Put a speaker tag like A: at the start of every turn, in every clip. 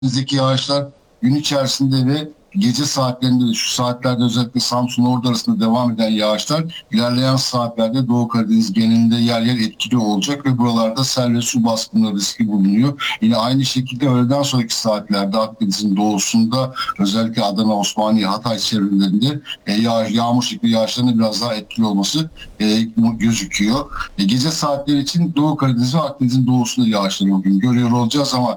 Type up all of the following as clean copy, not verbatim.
A: Bizdeki yağışlar gün içerisinde ve gece saatlerinde de şu saatlerde özellikle Samsun Ordu arasında devam eden yağışlar ilerleyen saatlerde Doğu Karadeniz genelinde yer yer etkili olacak ve buralarda sel ve su baskınları riski bulunuyor. Yine aynı şekilde öğleden sonraki saatlerde Akdeniz'in doğusunda özellikle Adana, Osmaniye, Hatay çevrelerinde yağmur şeklinde yağışların biraz daha etkili olması gözüküyor. Gece saatleri için Doğu Karadeniz ve Akdeniz'in doğusunda yağışları bugün görüyor olacağız ama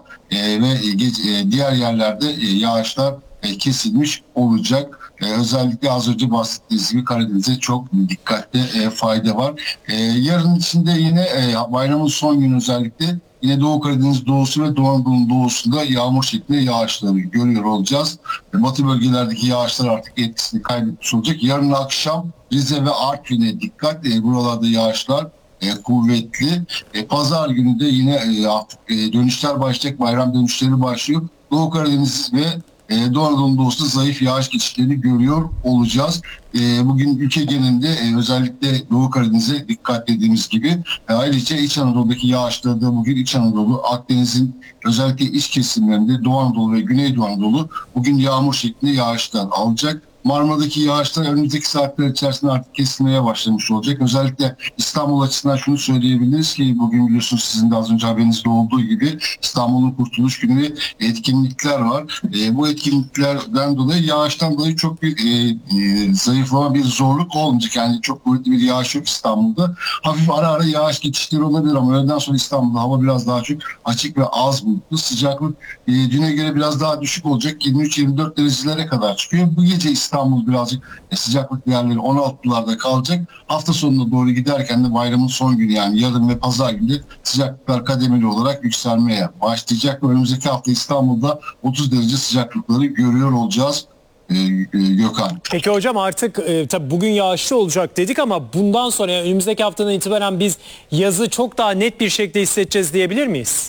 A: diğer yerlerde yağışlar kesilmiş olacak. Özellikle az önce bahsettiğiniz gibi Karadeniz'e çok dikkatle fayda var. Yarın içinde yine bayramın son günü özellikle yine Doğu Karadeniz doğusu ve Doğu Anadolu'nun doğusunda yağmur şeklinde yağışları görüyor olacağız. Batı bölgelerdeki yağışlar artık etkisini kaybetmiş olacak. Yarın akşam Rize ve Artvin'e dikkat. Buralarda yağışlar kuvvetli. Pazar günü de yine artık dönüşler başlayacak. Bayram dönüşleri başlıyor. Doğu Karadeniz ve Doğu Anadolu'nun doğusunda zayıf yağış geçişlerini görüyor olacağız. Bugün ülke genelinde özellikle Doğu Karadeniz'e dikkat dediğimiz gibi ayrıca İç Anadolu'daki yağışları da bugün İç Anadolu, Akdeniz'in özellikle iç kesimlerinde Doğu Anadolu ve Güneydoğu Anadolu bugün yağmur şeklinde yağışlar alacak. Marmara'daki yağışlar önümüzdeki saatler içerisinde artık kesilmeye başlamış olacak. Özellikle İstanbul açısından şunu söyleyebiliriz ki bugün biliyorsunuz sizin de az önce haberinizde olduğu gibi İstanbul'un Kurtuluş Günü ve etkinlikler var. Bu etkinliklerden dolayı yağıştan dolayı çok bir zayıflama, bir zorluk olmayacak. Yani çok kuvvetli bir yağış yok İstanbul'da. Hafif ara ara yağış geçişleri olabilir ama öğleden sonra İstanbul'da hava biraz daha çok açık ve az bulutlu. Sıcaklık düne göre biraz daha düşük olacak. 23-24 derecelere kadar çıkıyor. Bu gece İstanbul birazcık sıcaklık değerleri 16'larda kalacak. Hafta sonuna doğru giderken de bayramın son günü yani yarın ve pazar günü sıcaklıklar kademeli olarak yükselmeye başlayacak. Önümüzdeki hafta İstanbul'da 30 derece sıcaklıkları görüyor olacağız. Gökhan.
B: Peki hocam artık tabii bugün yağışlı olacak dedik ama bundan sonra yani önümüzdeki haftadan itibaren biz yazı çok daha net bir şekilde hissedeceğiz diyebilir miyiz?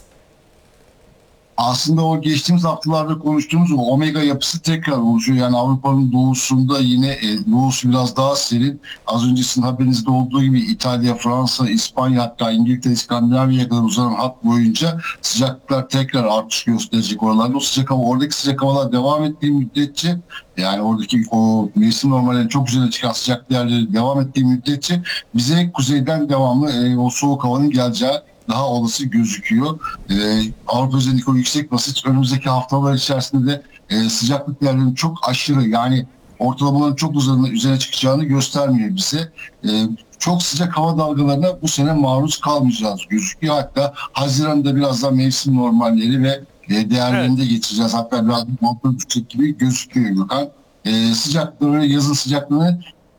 A: Aslında o geçtiğimiz haftalarda konuştuğumuz o omega yapısı tekrar oluşuyor. Yani Avrupa'nın doğusunda yine doğusu biraz daha serin. Az önce sizin haberinizde olduğu gibi İtalya, Fransa, İspanya hatta İngiltere, İskandinavya'ya kadar uzanan hat boyunca sıcaklıklar tekrar artış gösterecek oralarda. O sıcak hava, oradaki sıcak havalar devam ettiği müddetçe yani oradaki o mevsim normallerinin çok üzerine çıkan sıcak değerleri devam ettiği müddetçe bize kuzeyden devamlı o soğuk havanın geleceği daha olası gözüküyor. Avrupa üzerindeki o yüksek basınç önümüzdeki haftalar içerisinde de sıcaklık değerlerinin çok aşırı yani ortalamaların çok üzerine çıkacağını göstermiyor bize. Çok sıcak hava dalgalarına bu sene maruz kalmayacağız gözüküyor. Hatta Haziran'da biraz daha mevsim normalleri ve değerlerinde geçeceğiz. Hatta biraz kontrol düşecek gibi gözüküyor Gökhan. Sıcaklığı, yazın sıcaklığını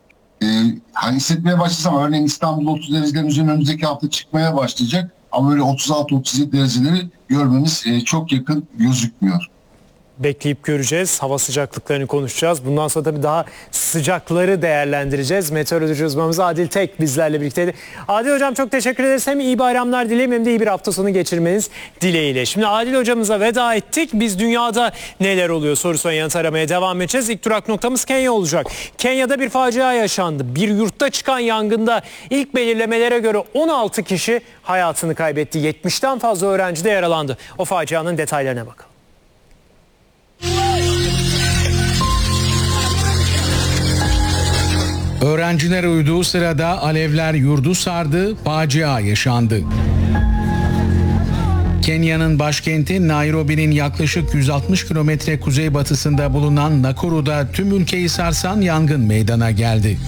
A: hani hissetmeye başlasam örneğin İstanbul'da 30 derecelerin üzerine önümüzdeki hafta çıkmaya başlayacak ama böyle 36-37 dereceleri görmemiz çok yakın gözükmüyor.
B: Bekleyip göreceğiz. Hava sıcaklıklarını konuşacağız. Bundan sonra tabii daha sıcakları değerlendireceğiz. Meteoroloji uzmanımız Adil Tek bizlerle birlikteydi. Adil hocam çok teşekkür ederiz. Hem iyi bayramlar dileyim hem de iyi bir hafta sonu geçirmeniz dileğiyle. Şimdi Adil hocamıza veda ettik. Biz dünyada neler oluyor sorusuna yanıt aramaya devam edeceğiz. İlk durak noktamız Kenya olacak. Kenya'da bir facia yaşandı. Bir yurtta çıkan yangında ilk belirlemelere göre 16 kişi hayatını kaybetti. 70'ten fazla öğrenci de yaralandı. O facianın detaylarına bakalım.
C: Öğrenciler uyuduğu sırada alevler yurdu sardı, facia yaşandı. Kenya'nın başkenti Nairobi'nin yaklaşık 160 kilometre kuzeybatısında bulunan Nakuru'da tüm ülkeyi sarsan yangın meydana geldi.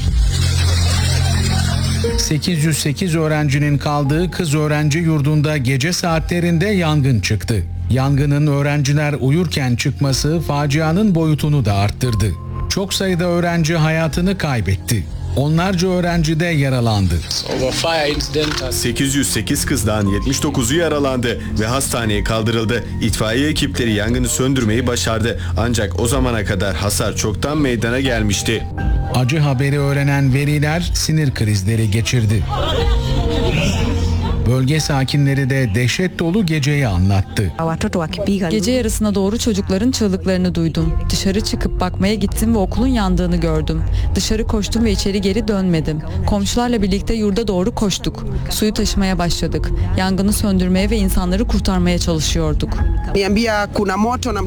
C: 808 öğrencinin kaldığı kız öğrenci yurdunda gece saatlerinde yangın çıktı. Yangının öğrenciler uyurken çıkması facianın boyutunu da arttırdı. Çok sayıda öğrenci hayatını kaybetti. Onlarca öğrenci de yaralandı.
D: 808 kızdan 79'u yaralandı ve hastaneye kaldırıldı. İtfaiye ekipleri yangını söndürmeyi başardı. Ancak o zamana kadar hasar çoktan meydana gelmişti.
C: Acı haberi öğrenen veliler sinir krizleri geçirdi. Bölge sakinleri de dehşet dolu geceyi anlattı.
E: Gece yarısına doğru çocukların çığlıklarını duydum. Dışarı çıkıp bakmaya gittim ve okulun yandığını gördüm. Dışarı koştum ve içeri geri dönmedim. Komşularla birlikte yurda doğru koştuk. Suyu taşımaya başladık. Yangını söndürmeye ve insanları kurtarmaya çalışıyorduk.